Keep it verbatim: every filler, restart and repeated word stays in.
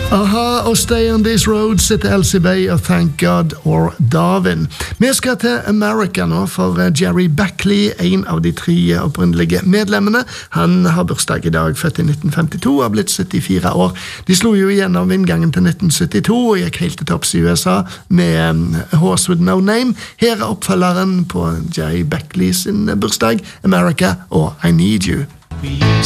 Aha, og Stay on These Roads etter Elsie Bay og Thank God or Darwin. Vi skal til America nå, for Jerry Beckley, en av de tre opprinnelige medlemmene. Han har bursdag i dag, født i nitten femtito, og har blitt syttifire år. De slo jo igjennom inngangen til nitten syttito, og gikk helt til topps i U S A med Horse With No Name. Her er oppfølgeren på Jerry Beckley sin bursdag, America og I Need You. We